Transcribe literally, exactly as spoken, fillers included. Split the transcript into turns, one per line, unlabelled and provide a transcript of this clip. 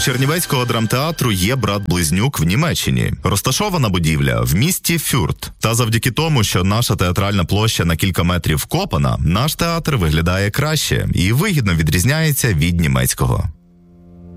Чернівецького драмтеатру є брат-близнюк в Німеччині. Розташована будівля в місті Фюрт. Та завдяки тому, що наша театральна площа на кілька метрів вкопана, наш театр виглядає краще і вигідно відрізняється від німецького.